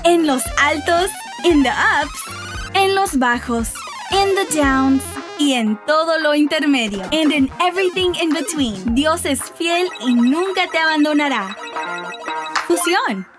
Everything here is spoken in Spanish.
En los altos, in the ups, en los bajos, in the downs y en todo lo intermedio. And in everything in between. Dios es fiel y nunca te abandonará. Fusión.